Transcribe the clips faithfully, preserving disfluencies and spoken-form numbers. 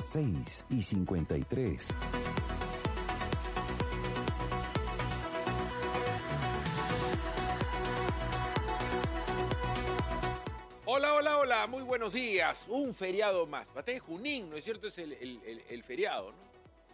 seis y cincuenta y tres. Hola, hola, hola, muy buenos días. Un feriado más. Batalla de Junín, ¿no es cierto? Es el, el, el, el feriado, ¿no?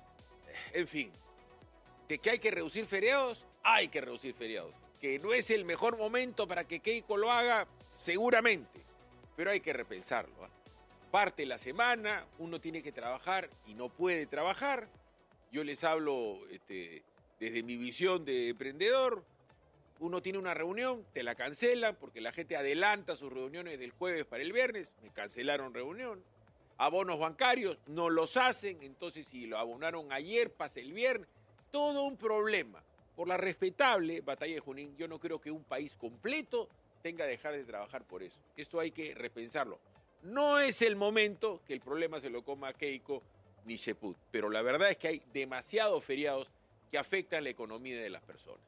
En fin, ¿de que hay que reducir feriados? Hay que reducir feriados. Que no es el mejor momento para que Keiko lo haga, seguramente. Pero hay que repensarlo, ¿eh? Parte la semana, uno tiene que trabajar y no puede trabajar. Yo les hablo este, desde mi visión de emprendedor. Uno tiene una reunión, te la cancelan porque la gente adelanta sus reuniones del jueves para el viernes. Me cancelaron reunión. Abonos bancarios no los hacen, entonces si lo abonaron ayer, pasa el viernes. Todo un problema. Por la respetable Batalla de Junín, yo no creo que un país completo tenga que dejar de trabajar por eso. Esto hay que repensarlo. No es el momento que el problema se lo coma Keiko ni Cheput, pero la verdad es que hay demasiados feriados que afectan la economía de las personas.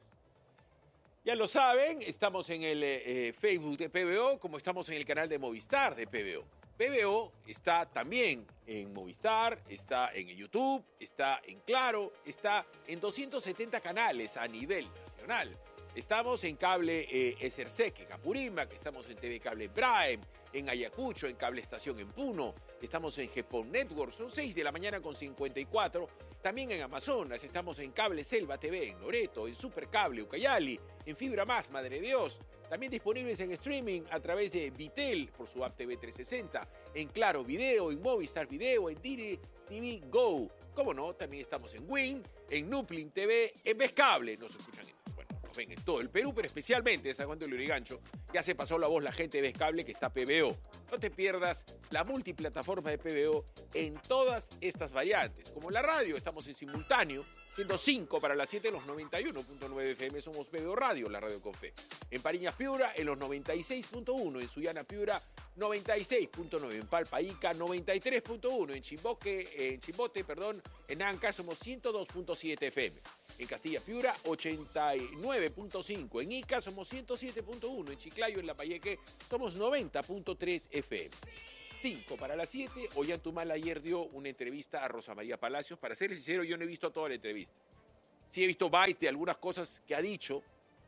Ya lo saben, estamos en el eh, Facebook de P B O, como estamos en el canal de Movistar de P B O. P B O está también en Movistar, está en YouTube, está en Claro, está en doscientos setenta canales a nivel nacional. Estamos en cable eh, Eserseque, en Apurímac, estamos en T V Cable Prime, en Ayacucho, en Cable Estación en Puno, estamos en Gepón Network, son seis de la mañana con cincuenta y cuatro, también en Amazonas, estamos en Cable Selva T V, en Loreto, en Supercable Ucayali, en Fibra Más, Madre de Dios, también disponibles en streaming a través de Vitel por su app T V trescientos sesenta, en Claro Video, en Movistar Video, en Diri T V Go. Como no, también estamos en Win, en Nuplin T V, en Vescable, nos escuchan en ven en todo el Perú, pero especialmente en San Juan de Lurigancho. Ya se pasó la voz la gente de Vescable que está P B O. No te pierdas la multiplataforma de P B O en todas estas variantes. Como la radio, estamos en simultáneo, siendo cinco para las siete, los noventa y uno punto nueve F M, somos P B O Radio, la radio con fe. En Pariñas Piura, en los noventa y seis punto uno, en Sullana Piura, noventa y seis punto nueve, en Palpa Ica, noventa y tres punto uno, en Chimboque, en Chimbote, perdón, en Anca somos ciento dos punto siete F M. En Castilla Piura, ochenta y nueve punto cinco. En Ica somos ciento siete punto uno. En Chiclayo, en Lambayeque, somos noventa punto tres F M. cinco para las siete. Ollantumal ayer dio una entrevista a Rosa María Palacios. Para ser sincero, yo no he visto toda la entrevista. Sí he visto bytes de algunas cosas que ha dicho,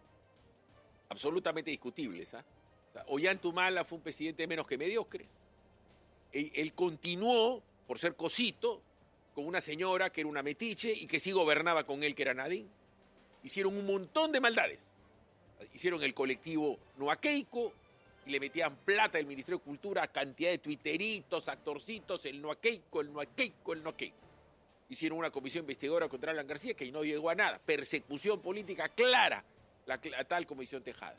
absolutamente discutibles. ¿eh? O sea, Ollantumala fue un presidente menos que mediocre. Él, él continuó, por ser cosito, con una señora que era una metiche y que sí gobernaba con él, que era Nadine. Hicieron un montón de maldades. Hicieron el colectivo No a Keiko y le metían plata del Ministerio de Cultura a cantidad de twitteritos, actorcitos, el No a Keiko, el No a Keiko, el No a Keiko. Hicieron una comisión investigadora contra Alan García que no llegó a nada. Persecución política clara, la, la tal Comisión Tejada.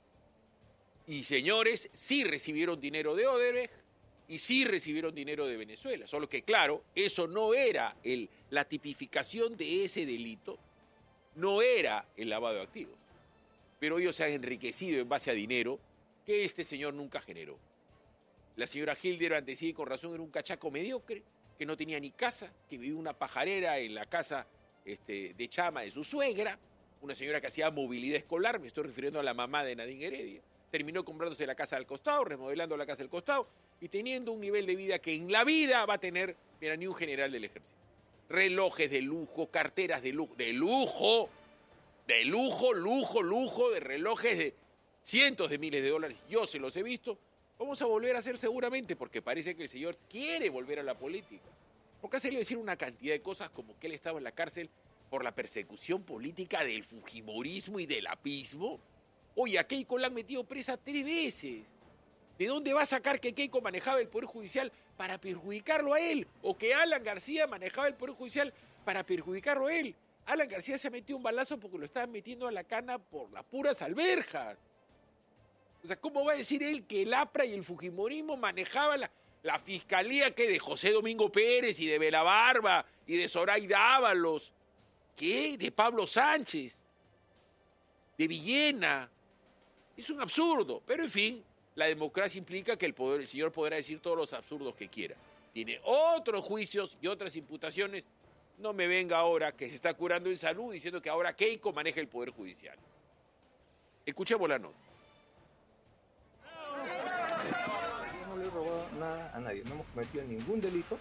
Y señores, sí recibieron dinero de Odebrecht, y sí recibieron dinero de Venezuela, solo que claro, eso no era el, la tipificación de ese delito, no era el lavado de activos. Pero ellos se han enriquecido en base a dinero que este señor nunca generó. La señora Hildebrand decide con razón era un cachaco mediocre, que no tenía ni casa, que vivía una pajarera en la casa este, de chama de su suegra, una señora que hacía movilidad escolar, me estoy refiriendo a la mamá de Nadine Heredia, terminó comprándose la casa al costado, remodelando la casa al costado, y teniendo un nivel de vida que en la vida va a tener, mira, ni un general del ejército. Relojes de lujo, carteras de lujo, de lujo, de lujo, lujo, lujo, de relojes de cientos de miles de dólares. Yo se los he visto. Vamos a volver a hacer seguramente, porque parece que el señor quiere volver a la política. Porque hace decir una cantidad de cosas como que él estaba en la cárcel por la persecución política del fujimorismo y del apismo. Oye, a Keiko la han metido presa tres veces. ¿De dónde va a sacar que Keiko manejaba el Poder Judicial para perjudicarlo a él? O que Alan García manejaba el Poder Judicial para perjudicarlo a él. Alan García se metió un balazo porque lo estaban metiendo a la cana por las puras alberjas. O sea, ¿cómo va a decir él que el A P R A y el fujimorismo manejaban la, la fiscalía que de José Domingo Pérez y de Belabarba y de Zoraida Ábalos? ¿Qué? De Pablo Sánchez, de Villena. Es un absurdo, pero en fin, la democracia implica que el, poder, el señor podrá decir todos los absurdos que quiera. Tiene otros juicios y otras imputaciones. No me venga ahora que se está curando en salud diciendo que ahora Keiko maneja el Poder Judicial. Escuchemos la nota. No le he robado, nada a nadie, no hemos cometido ningún delito.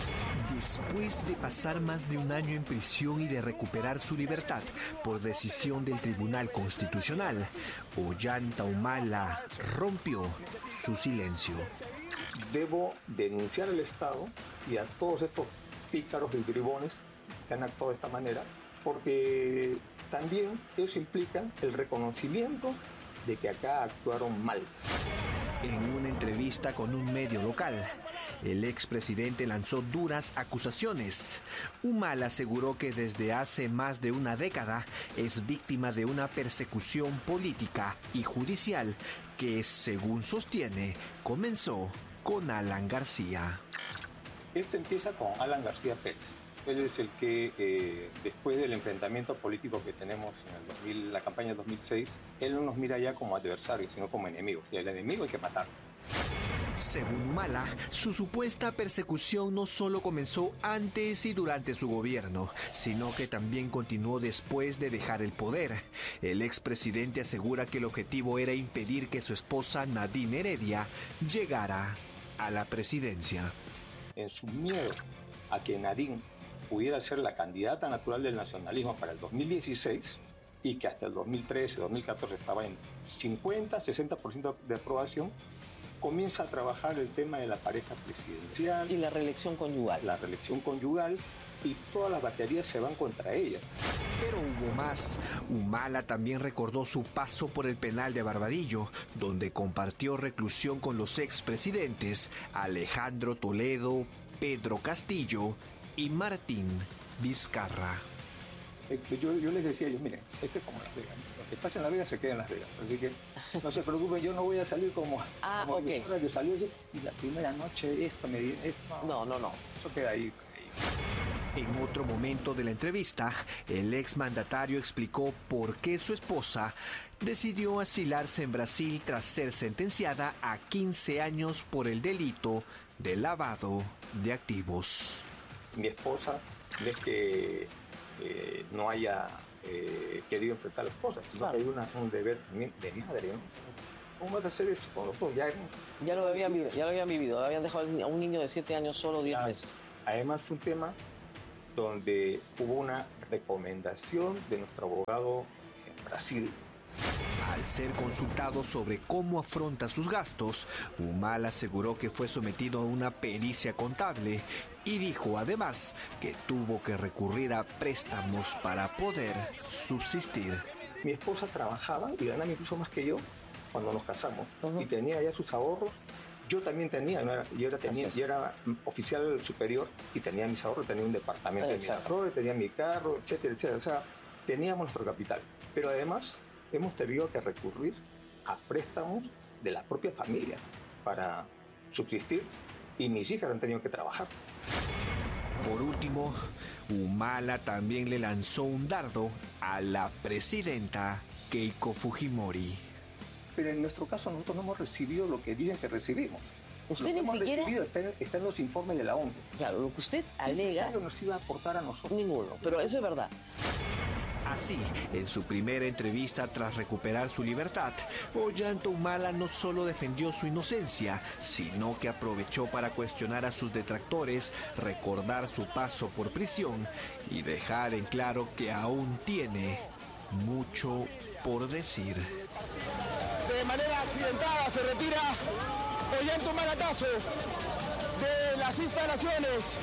Después de pasar más de un año en prisión y de recuperar su libertad por decisión del Tribunal Constitucional, Ollanta Humala rompió su silencio. Debo denunciar al Estado y a todos estos pícaros y bribones que han actuado de esta manera, porque también eso implica el reconocimiento de que acá actuaron mal. En una entrevista con un medio local, el expresidente lanzó duras acusaciones. Humala aseguró que desde hace más de una década es víctima de una persecución política y judicial que, según sostiene, comenzó con Alan García. Esto empieza con Alan García Pérez. Él es el que, eh, después del enfrentamiento político que tenemos en el dos mil, la campaña de dos mil seis, él no nos mira ya como adversarios, sino como enemigos. Y al enemigo hay que matarlo. Según Humala, su supuesta persecución no solo comenzó antes y durante su gobierno, sino que también continuó después de dejar el poder. El expresidente asegura que el objetivo era impedir que su esposa Nadine Heredia llegara a la presidencia. En su miedo a que Nadine pudiera ser la candidata natural del nacionalismo para el dos mil dieciséis y que hasta el dos mil trece, dos mil catorce estaba en cincuenta, sesenta por ciento de aprobación, comienza a trabajar el tema de la pareja presidencial. Y la reelección conyugal. La reelección conyugal y todas las baterías se van contra ella. Pero hubo más. Humala también recordó su paso por el penal de Barbadillo, donde compartió reclusión con los expresidentes Alejandro Toledo, Pedro Castillo y Martín Vizcarra. Yo, yo les decía, yo, miren, esto es como Las Vegas. Lo que pasa en Las Vegas se queda en Las Vegas. Así que no se preocupen, yo no voy a salir como... Ah, como ok. Vizcarra, que salió y la primera noche esto me dio... No, no, no. Eso queda ahí. En otro momento de la entrevista, el exmandatario explicó por qué su esposa decidió asilarse en Brasil tras ser sentenciada a quince años por el delito de lavado de activos. Mi esposa no es que eh, no haya eh, querido enfrentar las cosas, sino claro, que hay una, un deber también de madre, ¿no? ¿Cómo vas a hacer esto con los dos? Ya, ya, lo habían vivido, ya lo habían vivido, habían dejado a un niño de siete años solo diez meses. Además fue un tema donde hubo una recomendación de nuestro abogado en Brasil. Al ser consultado sobre cómo afronta sus gastos, Humala aseguró que fue sometido a una pericia contable y dijo además que tuvo que recurrir a préstamos para poder subsistir. Mi esposa trabajaba y ganaba incluso más que yo cuando nos casamos, uh-huh. y tenía ya sus ahorros. Yo también tenía, ¿no? yo, era, tenía yo era oficial superior y tenía mis ahorros, tenía un departamento de mis ahorros, tenía mi carro, etcétera, etcétera. O sea, teníamos nuestro capital. Pero además hemos tenido que recurrir a préstamos de la propia familia para subsistir y mis hijas han tenido que trabajar. Por último, Humala también le lanzó un dardo a la presidenta Keiko Fujimori. Pero en nuestro caso nosotros no hemos recibido lo que dicen que recibimos. Usted lo que ni hemos siquiera... recibido está en, está en los informes de la ONU. Claro, lo que usted alega... ¿Qué nos iba a aportar a nosotros? Ninguno, pero eso es verdad. Así, en su primera entrevista tras recuperar su libertad, Ollanta Humala no solo defendió su inocencia, sino que aprovechó para cuestionar a sus detractores, recordar su paso por prisión y dejar en claro que aún tiene mucho por decir. De manera accidentada se retira Ollanta Humala Tasso de las instalaciones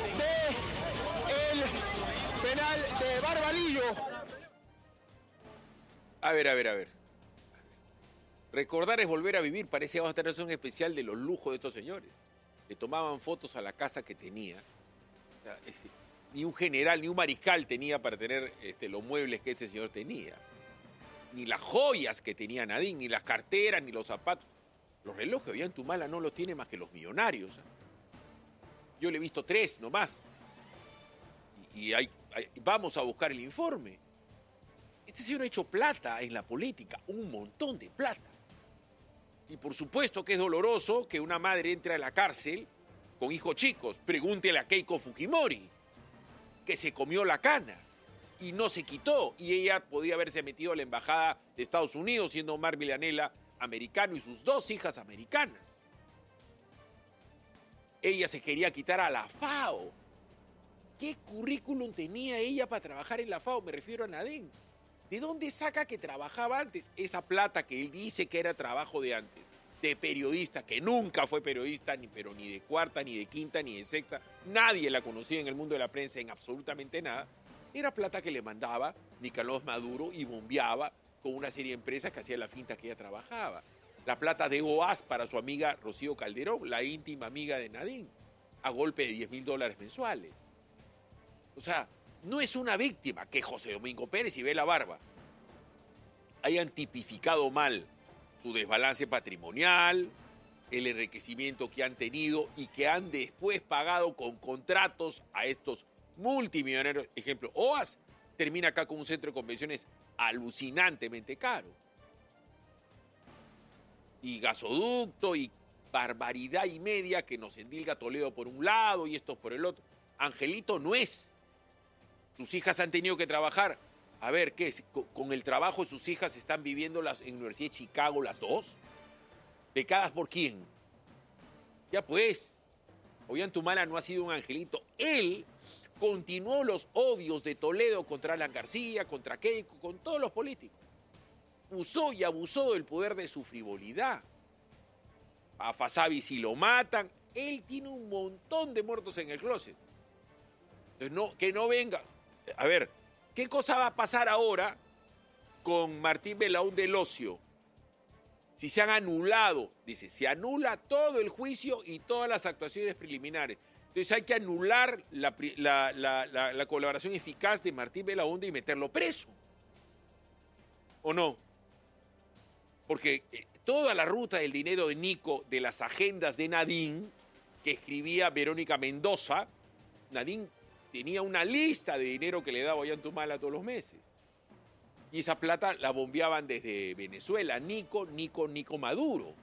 del penal de Barbadillo. A ver, a ver, a ver. Recordar es volver a vivir. Parece que vamos a tener un especial de los lujos de estos señores. Le tomaban fotos a la casa que tenía. O sea, es, ni un general, ni un mariscal tenía para tener este, los muebles que este señor tenía. Ni las joyas que tenía Nadine, ni las carteras, ni los zapatos. Los relojes de Ollanta Humala no los tiene más que los millonarios. ¿eh? Yo le he visto tres nomás. Y, y hay, hay, vamos a buscar el informe. Este señor ha hecho plata en la política, un montón de plata. Y por supuesto que es doloroso que una madre entre a la cárcel con hijos chicos. Pregúntele a Keiko Fujimori, que se comió la cana y no se quitó. Y ella podía haberse metido a la embajada de Estados Unidos, siendo Omar Villanela americano y sus dos hijas americanas. ella se quería quitar a la FAO. ¿Qué currículum tenía ella para trabajar en la FAO? Me refiero a Nadine. ¿De dónde saca que trabajaba antes? Esa plata que él dice que era trabajo de antes, de periodista, que nunca fue periodista, ni, pero ni de cuarta, ni de quinta, ni de sexta. Nadie la conocía en el mundo de la prensa en absolutamente nada. Era plata que le mandaba Nicolás Maduro y bombeaba con una serie de empresas que hacían la finta que ella trabajaba. La plata de O A S para su amiga Rocío Calderón, la íntima amiga de Nadine, a golpe de diez mil dólares mensuales. O sea, no es una víctima que José Domingo Pérez y Bela Barba hayan tipificado mal su desbalance patrimonial, el enriquecimiento que han tenido y que han después pagado con contratos a estos multimillonarios. Ejemplo, O A S termina acá con un centro de convenciones alucinantemente caro. Y gasoducto y barbaridad y media que nos endilga Toledo por un lado y estos por el otro. Angelito no es. Sus hijas han tenido que trabajar. A ver, ¿qué es? ¿Con el trabajo de sus hijas están viviendo las, en la Universidad de Chicago las dos? ¿Becadas por quién? Ya pues, Ollantumala no ha sido un angelito. Él continuó los odios de Toledo contra Alan García, contra Keiko, con todos los políticos. Usó y abusó del poder de su frivolidad. A Fasabi si lo matan. Él tiene un montón de muertos en el closet. Entonces, no, que no venga. A ver, ¿qué cosa va a pasar ahora con Martín Belaúnde Locio? Si se han anulado, dice, se anula todo el juicio y todas las actuaciones preliminares. Entonces hay que anular la, la, la, la, la colaboración eficaz de Martín Belaúnde y meterlo preso. ¿O no? Porque eh, toda la ruta del dinero de Nico, de las agendas de Nadine, que escribía Verónica Mendoza, Nadine tenía una lista de dinero que le daba Ollantumala todos los meses. Y esa plata la bombeaban desde Venezuela, Nico, Nico, Nico Maduro.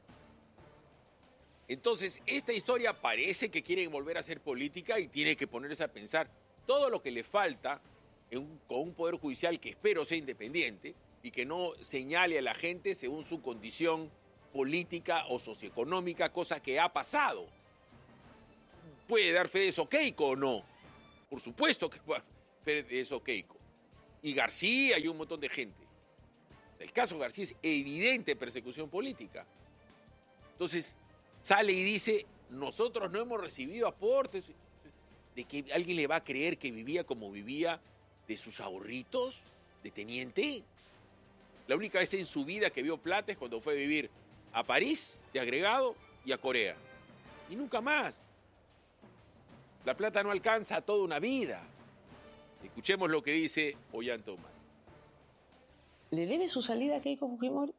Entonces, esta historia parece que quieren volver a hacer política y tiene que ponerse a pensar todo lo que le falta en un, con un poder judicial que espero sea independiente y que no señale a la gente según su condición política o socioeconómica, cosa que ha pasado. ¿Puede dar fe de eso Keiko o no? Por supuesto que puede dar fe de eso Keiko. Y García y un montón de gente. El caso García es evidente persecución política. Entonces, sale y dice, nosotros no hemos recibido aportes. ¿De que alguien le va a creer que vivía como vivía de sus ahorritos de teniente? La única vez en su vida que vio plata es cuando fue a vivir a París, de agregado, y a Corea. Y nunca más. La plata no alcanza toda una vida. Escuchemos lo que dice Ollantumala. ¿Le debe su salida a Keiko Fujimori?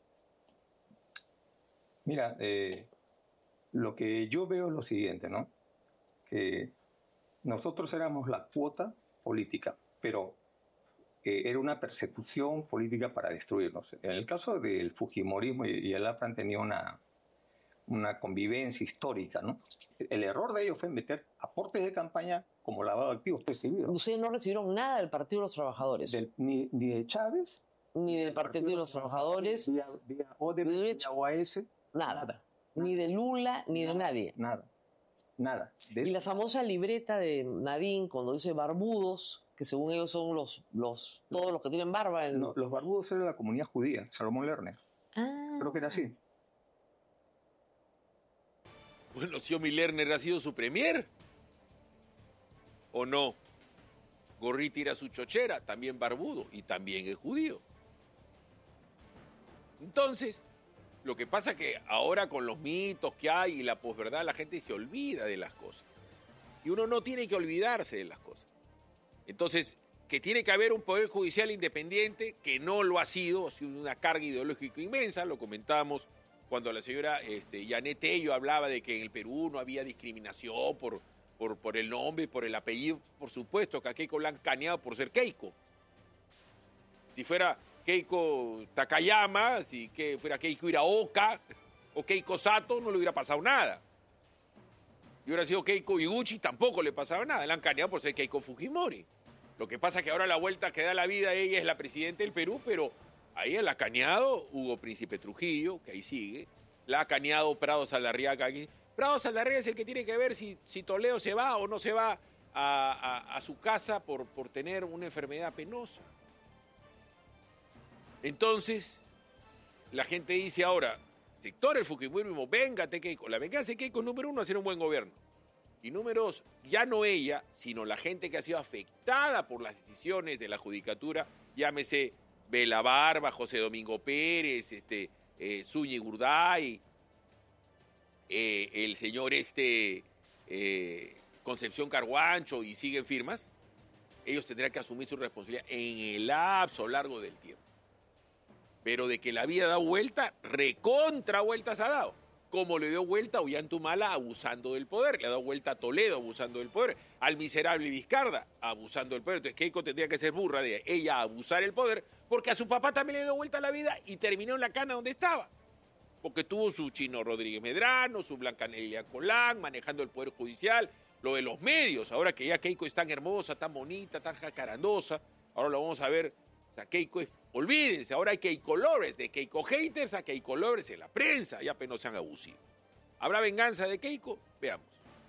Mira, eh, lo que yo veo es lo siguiente, ¿no? Que nosotros éramos la cuota política, pero eh, era una persecución política para destruirnos. En el caso del Fujimorismo y, y el A P R A han tenido una, una convivencia histórica, ¿no? El error de ellos fue meter aportes de campaña como lavado de activos recibidos. Ustedes no recibieron nada del Partido de los Trabajadores. Del, ni, ni de Chávez. Ni del Partido de los Trabajadores. Vía, vía Odebrecht, vía O A S. Nada. Nada. Ni de Lula, ni nada, de nadie. Nada. Nada. De y la famosa libreta de Nadine, cuando dice barbudos, que según ellos son los, los todos los que tienen barba. En... No, los barbudos eran la comunidad judía, Salomón Lerner. Ah. Creo que era así. Bueno, si Omi Lerner ha sido su premier. ¿O no? Gorriti era su chochera, también barbudo, y también es judío. Entonces, lo que pasa es que ahora con los mitos que hay y la posverdad, la gente se olvida de las cosas. Y uno no tiene que olvidarse de las cosas. Entonces, que tiene que haber un poder judicial independiente, que no lo ha sido, ha sido una carga ideológica inmensa, lo comentábamos cuando la señora este, Yanet Tello hablaba de que en el Perú no había discriminación por, por, por el nombre, por el apellido. Por supuesto que a Keiko la han caneado por ser Keiko. Si fuera Keiko Takayama, si que fuera Keiko Iraoka o Keiko Sato, no le hubiera pasado nada. Y hubiera sido Keiko Iguchi, tampoco le pasaba nada. La han caneado por ser Keiko Fujimori. Lo que pasa es que ahora la vuelta que da la vida, ella es la presidenta del Perú, pero ahí la ha caneado Hugo Príncipe Trujillo, que ahí sigue. La ha caneado Prado Salarriaga aquí. Prado Saldarriaga es el que tiene que ver si, si Toledo se va o no se va a, a, a su casa por, por tener una enfermedad penosa. Entonces, la gente dice ahora, sector el fujimorismo, véngate Keiko. La venganza de Keiko, número uno, hacer un buen gobierno. Y número dos, ya no ella, sino la gente que ha sido afectada por las decisiones de la judicatura, llámese Bela Barba, José Domingo Pérez, este, eh, Zúñiga Gurday, eh, el señor este eh, Concepción Carguancho y siguen firmas, ellos tendrán que asumir su responsabilidad en el lapso largo del tiempo. Pero de que la vida da vuelta, recontra vueltas ha dado. Como le dio vuelta a Ollanta abusando del poder, le ha dado vuelta a Toledo abusando del poder, al miserable Vizcarra abusando del poder. Entonces Keiko tendría que ser burra de ella abusar el poder, porque a su papá también le dio vuelta a la vida y terminó en la cana donde estaba. Porque tuvo su Chino Rodríguez Medrano, su Blanca Nelia Colán, manejando el poder judicial, lo de los medios, ahora que ya Keiko es tan hermosa, tan bonita, tan jacarandosa, ahora lo vamos a ver, o sea, Keiko es, olvídense, ahora hay Keiko lovers, de Keiko haters a Keiko lovers en la prensa, ya apenas sean abusivos. ¿Habrá venganza de Keiko? Veamos.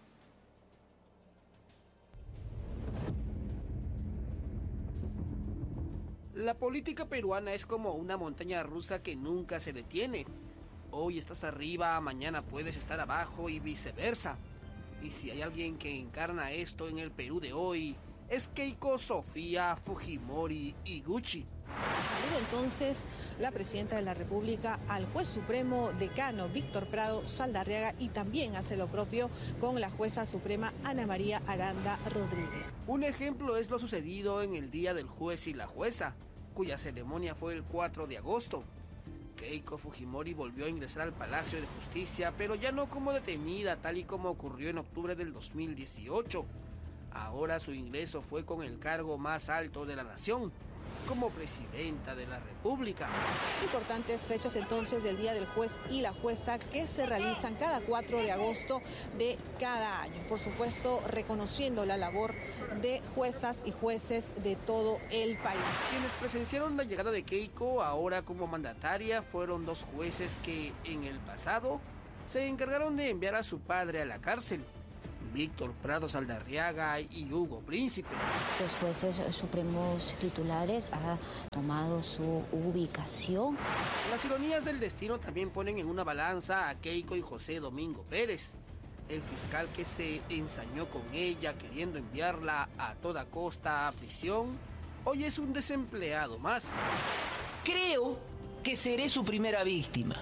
La política peruana es como una montaña rusa que nunca se detiene. Hoy estás arriba, mañana puedes estar abajo y viceversa. Y si hay alguien que encarna esto en el Perú de hoy, es Keiko Sofía Fujimori Iguchi. Saluda entonces la presidenta de la República al juez supremo decano Víctor Prado Saldarriaga y también hace lo propio con la jueza suprema Ana María Aranda Rodríguez. Un ejemplo es lo sucedido en el Día del Juez y la Jueza, cuya ceremonia fue el cuatro de agosto. Keiko Fujimori volvió a ingresar al Palacio de Justicia, pero ya no como detenida, tal y como ocurrió en octubre del dos mil dieciocho. Ahora su ingreso fue con el cargo más alto de la nación, como presidenta de la República. Importantes fechas entonces del Día del Juez y la Jueza que se realizan cada cuatro de agosto de cada año. Por supuesto, reconociendo la labor de juezas y jueces de todo el país. Quienes presenciaron la llegada de Keiko ahora como mandataria fueron dos jueces que en el pasado se encargaron de enviar a su padre a la cárcel, Víctor Prado Saldarriaga y Hugo Príncipe. Los jueces supremos titulares han tomado su ubicación. Las ironías del destino también ponen en una balanza a Keiko y José Domingo Pérez, el fiscal que se ensañó con ella queriendo enviarla a toda costa a prisión, hoy es un desempleado más. Creo que seré su primera víctima.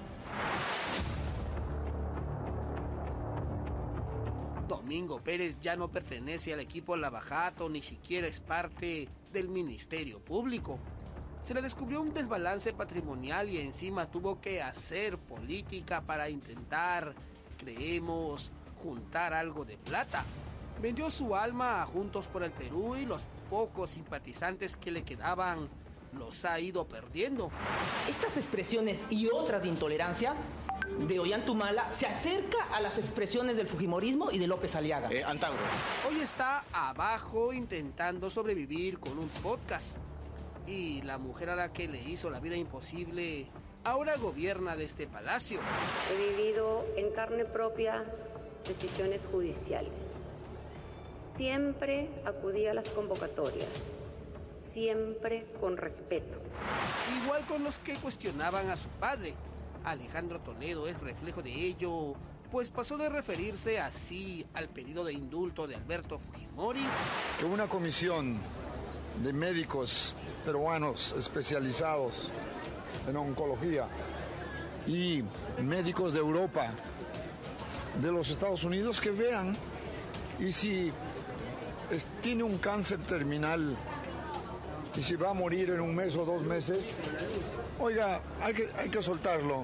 Domingo Pérez ya no pertenece al equipo Lavajato, ni siquiera es parte del Ministerio Público. Se le descubrió un desbalance patrimonial y encima tuvo que hacer política para intentar, creemos, juntar algo de plata. Vendió su alma a Juntos por el Perú y los pocos simpatizantes que le quedaban los ha ido perdiendo. Estas expresiones y otras de intolerancia de Ollanta se acerca a las expresiones del fujimorismo y de López Aliaga. Eh, Antauro. Hoy está abajo intentando sobrevivir con un podcast. Y la mujer a la que le hizo la vida imposible ahora gobierna de este palacio. He vivido en carne propia decisiones judiciales. Siempre acudí a las convocatorias. Siempre con respeto. Igual con los que cuestionaban a su padre. Alejandro Toledo es reflejo de ello, pues pasó de referirse así al pedido de indulto de Alberto Fujimori. Que una comisión de médicos peruanos especializados en oncología y médicos de Europa, de los Estados Unidos, que vean y si es, tiene un cáncer terminal y si va a morir en un mes o dos meses, oiga, hay que, hay que soltarlo.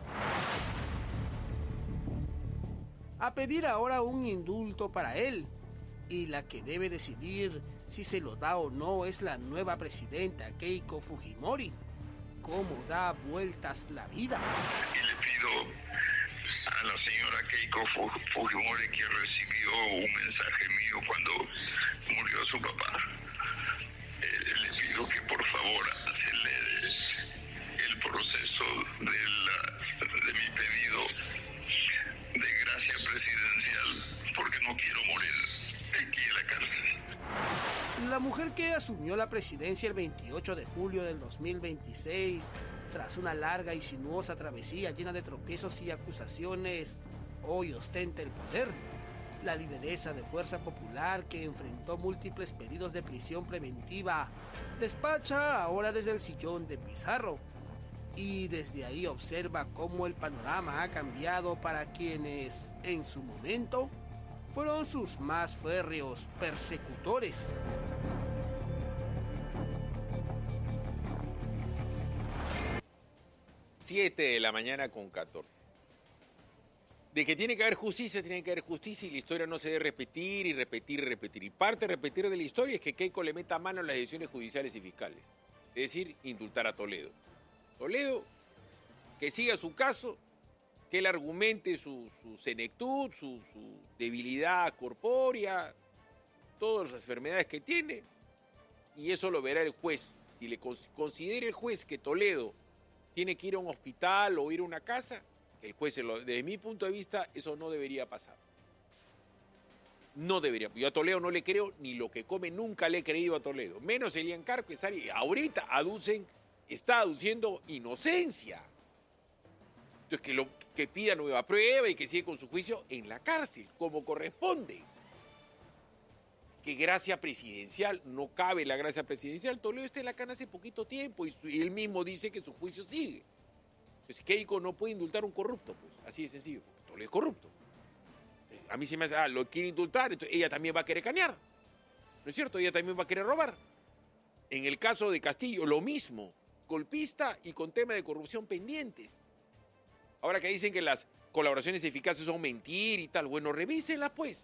A pedir ahora un indulto para él. Y la que debe decidir si se lo da o no es la nueva presidenta Keiko Fujimori. ¿Cómo da vueltas la vida? Y le pido a la señora Keiko Fujimori, que recibió un mensaje mío cuando murió su papá, eh, le pido que por favor acelere el proceso de, la, de mi pedido de gracia presidencial porque no quiero morir aquí en la cárcel. La mujer que asumió la presidencia el veintiocho de julio del dos mil veintiséis, tras una larga y sinuosa travesía llena de tropiezos y acusaciones, hoy ostenta el poder. La lideresa de Fuerza Popular, que enfrentó múltiples pedidos de prisión preventiva, despacha ahora desde el sillón de Pizarro. Y desde ahí observa cómo el panorama ha cambiado para quienes, en su momento, fueron sus más férreos persecutores. Siete de la mañana con catorce. De que tiene que haber justicia, tiene que haber justicia y la historia no se debe repetir y repetir y repetir. Y parte de repetir de la historia es que Keiko le meta mano en las decisiones judiciales y fiscales. Es decir, indultar a Toledo. Toledo, que siga su caso, que él argumente su, su senectud, su, su debilidad corpórea, todas las enfermedades que tiene, y eso lo verá el juez. Si le considera el juez que Toledo tiene que ir a un hospital o ir a una casa, el juez, desde mi punto de vista, eso no debería pasar. No debería. Yo a Toledo no le creo ni lo que come, nunca le he creído a Toledo. Menos Elian Carco, que sale, ahorita aducen, está aduciendo inocencia. Entonces que, lo, que pida nueva prueba y que siga con su juicio en la cárcel, como corresponde. Que gracia presidencial, no cabe la gracia presidencial. Toledo está en la cana hace poquito tiempo y, y él mismo dice que su juicio sigue. Entonces Keiko no puede indultar a un corrupto, pues, así de sencillo, porque Toledo es corrupto. A mí se me hace, ah, lo quiere indultar, entonces ella también va a querer canear. ¿No es cierto? Ella también va a querer robar. En el caso de Castillo, lo mismo, golpista y con tema de corrupción pendientes. Ahora que dicen que las colaboraciones eficaces son mentir y tal, bueno, revísenlas pues.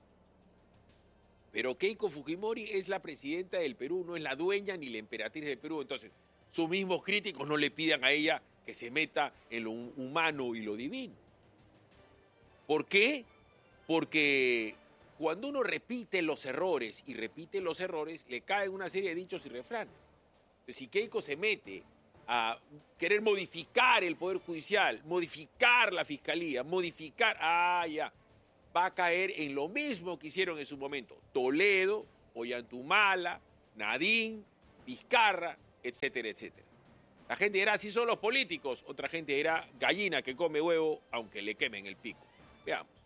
Pero Keiko Fujimori es la presidenta del Perú, no es la dueña ni la emperatriz del Perú. Entonces, sus mismos críticos no le pidan a ella que se meta en lo humano y lo divino. ¿Por qué? Porque cuando uno repite los errores y repite los errores, le caen una serie de dichos y refranes. Entonces, si Keiko se mete a querer modificar el Poder Judicial, modificar la Fiscalía, modificar... Ah, ya. Va a caer en lo mismo que hicieron en su momento Toledo, Ollantumala, Nadine, Vizcarra, etcétera, etcétera. La gente dirá, así son los políticos. Otra gente dirá, gallina que come huevo, aunque le quemen el pico. Veamos.